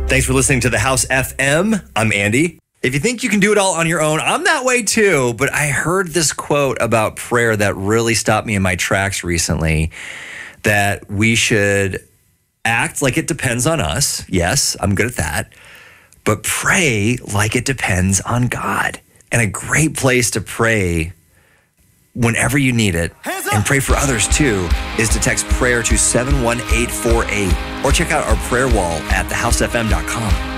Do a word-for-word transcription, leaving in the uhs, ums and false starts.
Thanks for listening to The House F M. I'm Andy. If you think you can do it all on your own, I'm that way too. But I heard this quote about prayer that really stopped me in my tracks recently, that we should act like it depends on us. Yes, I'm good at that. But pray like it depends on God. And a great place to pray whenever you need it, and pray for others too, is to text prayer to seven one eight four eight or check out our prayer wall at the house f m dot com.